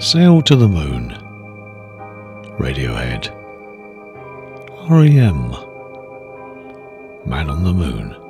Sail to the Moon, Radiohead, REM, Man on the Moon.